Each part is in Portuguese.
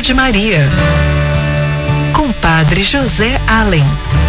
de Maria, com Padre José Allen.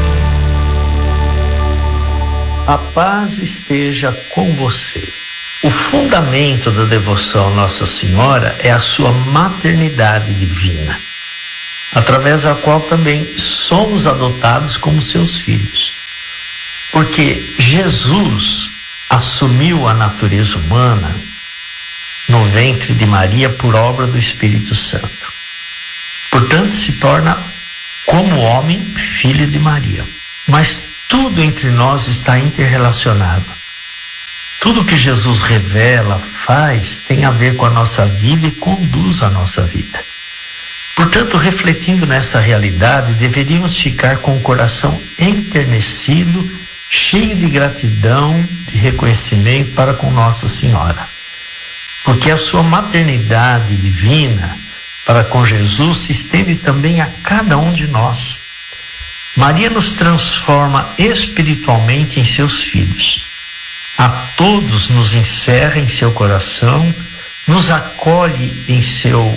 A paz esteja com você. O fundamento da devoção a Nossa Senhora é a sua maternidade divina, através da qual também somos adotados como seus filhos. Porque Jesus assumiu a natureza humana no ventre de Maria por obra do Espírito Santo. Portanto, se torna, como homem, filho de Maria. Mas tudo entre nós está interrelacionado. Tudo que Jesus revela, faz, tem a ver com a nossa vida e conduz a nossa vida. Portanto, refletindo nessa realidade, deveríamos ficar com o coração enternecido, cheio de gratidão, de reconhecimento para com Nossa Senhora. Porque a sua maternidade divina para com Jesus se estende também a cada um de nós. Maria nos transforma espiritualmente em seus filhos. A todos nos encerra em seu coração, nos acolhe em seu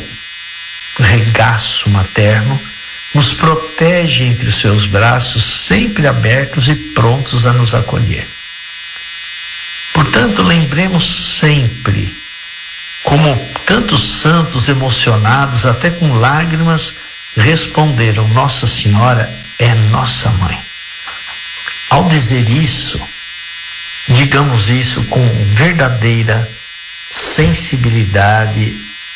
regaço materno, nos protege entre os seus braços, sempre abertos e prontos a nos acolher. Portanto, lembremos sempre, como tantos santos emocionados, até com lágrimas, responderam: Nossa Senhora é nossa mãe. Ao dizer isso, digamos isso com verdadeira sensibilidade,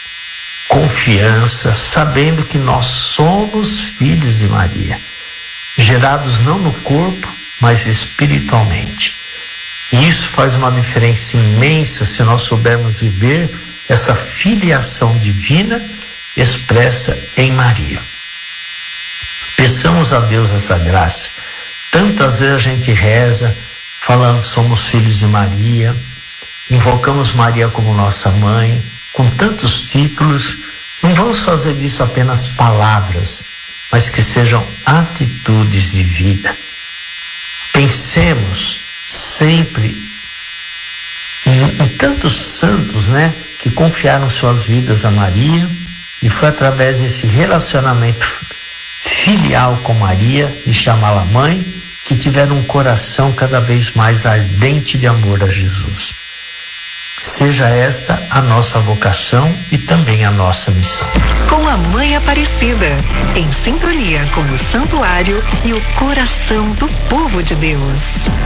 confiança, sabendo que nós somos filhos de Maria, gerados não no corpo, mas espiritualmente. E isso faz uma diferença imensa se nós soubermos viver essa filiação divina expressa em Maria. Peçamos a Deus essa graça. Tantas vezes a gente reza falando somos filhos de Maria, invocamos Maria como nossa mãe, com tantos títulos. Não vamos fazer disso apenas palavras, mas que sejam atitudes de vida. Pensemos sempre em tantos santos, que confiaram suas vidas a Maria, e foi através desse relacionamento filial com Maria, de chamá-la mãe, que tiveram um coração cada vez mais ardente de amor a Jesus. Seja esta a nossa vocação e também a nossa missão. Com a Mãe Aparecida, em sintonia com o santuário e o coração do povo de Deus.